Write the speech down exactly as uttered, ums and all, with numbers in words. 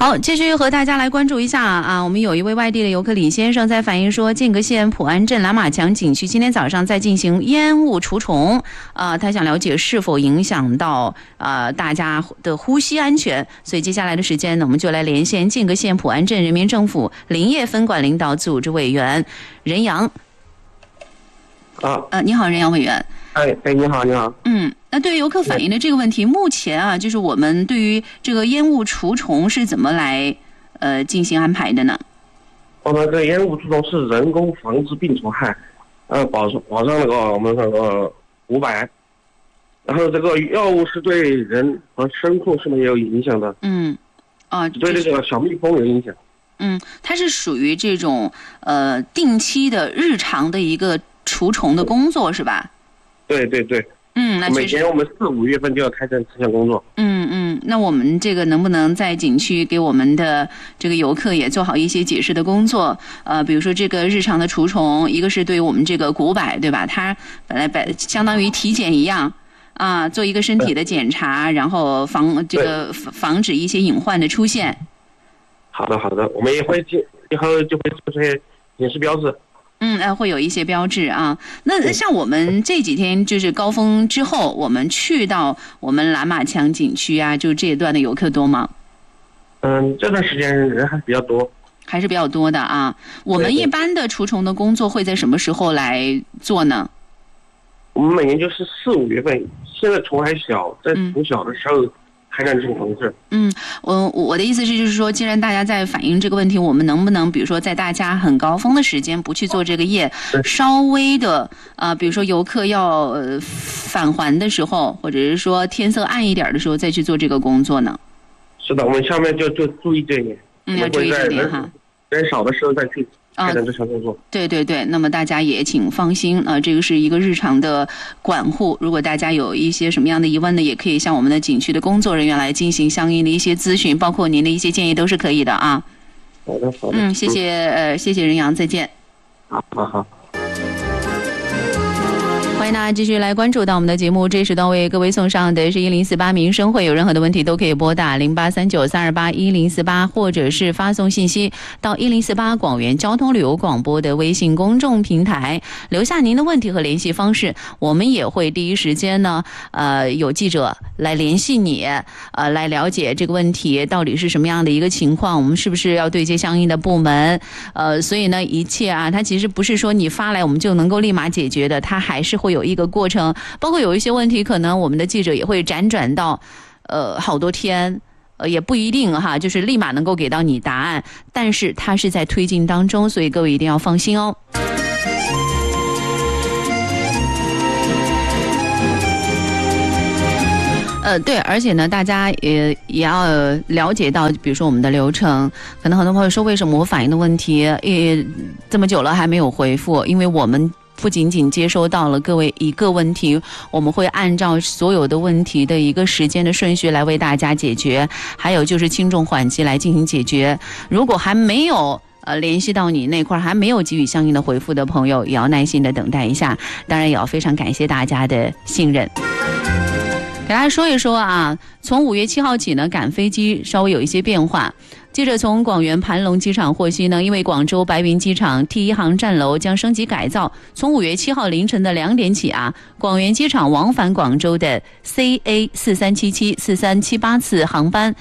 好，继续和大家来关注一下啊，我们有一位外地的游客李先生在反映说，间隔县普安镇蓝马墙景区今天早上在进行烟雾除虫，啊，他想了解是否影响到呃大家的呼吸安全，所以接下来的时间呢，我们就来连线间隔县普安镇人民政府林业分管领导组织委员任阳。 啊， 呃，你好，任阳委员。 哎哎，你好，你好。 嗯，那对于游客反映的这个问题，目前啊，就是我们对于这个烟雾除虫是怎么来呃进行安排的呢？ 我们这个烟雾除虫是人工防治病虫害，呃，保保障那个我们那个五百，然后这个药物是对人和牲畜是没有影响的。 嗯，啊， 对这个小蜜蜂有影响。 嗯，它是属于这种呃定期的日常的一个除虫的工作是吧？ 对对对。 嗯，那每年我们四五月份就要开展这项工作。 嗯嗯，那我们这个能不能在景区给我们的这个游客也做好一些解释的工作？呃，比如说这个日常的除虫，一个是对于我们这个古柏，对吧？它本来本相当于体检一样啊，做一个身体的检查，然后防这个防止一些隐患的出现。 好的好的，我们也会进以后就会做这些警示标志。 嗯，呃，会有一些标志啊。那像我们这几天就是高峰之后，我们去到我们蓝马墙景区啊，就这一段的游客多吗？ 嗯，这段时间人还是比较多， 还是比较多的啊。我们一般的除虫的工作会在什么时候来做呢？ 我们每年就是四五月份，现在虫还小，在虫小的时候开展这种防治。 嗯，我我的意思是，就是说，既然大家在反映这个问题，我们能不能，比如说，在大家很高峰的时间不去做这个业，稍微的啊、呃，比如说游客要、呃、返还的时候，或者是说天色暗一点的时候，再去做这个工作呢？ 是的，我们下面就就注意这一点。 嗯，要注意这点哈。 人少的时候再去开展这项工作。 对对对，那么大家也请放心啊、呃，这个是一个日常的管护。如果大家有一些什么样的疑问呢，也可以向我们的景区的工作人员来进行相应的一些咨询，包括您的一些建议都是可以的啊。 好的好的。 嗯，谢谢呃，谢谢任阳，再见。 好好好。 欢迎大家继续来关注到我们的节目，这时段为各位送上的是一零四八民生会，有任何的问题都可以拨打零八三九三二八一零四八，或者是发送信息到一零四八广元交通旅游广播的微信公众平台，留下您的问题和联系方式，我们也会第一时间呢，呃，有记者来联系你，呃，来了解这个问题到底是什么样的一个情况，我们是不是要对接相应的部门，呃，所以呢，一切啊，它其实不是说你发来我们就能够立马解决的，它还是会有一个过程，包括有一些问题可能我们的记者也会辗转到呃好多天，呃也不一定哈，就是立马能够给到你答案，但是它是在推进当中，所以各位一定要放心哦。呃，对，而且呢，大家也也要了解到，比如说我们的流程，可能很多朋友说，为什么我反映的问题也这么久了还没有回复？因为我们不仅仅接收到了各位一个问题，我们会按照所有的问题的一个时间的顺序来为大家解决，还有就是轻重缓急来进行解决。如果还没有呃联系到你那块还没有给予相应的回复的朋友，也要耐心的等待一下。当然也要非常感谢大家的信任。给大家说一说啊，从五月七号起呢，赶飞机稍微有一些变化。记者从广元盘龙机场获悉呢，因为广州白云机场 T 一航站楼将升级改造，从五月七号凌晨的两点起啊，广元机场往返广州的 C A 四三七七、四三七八次航班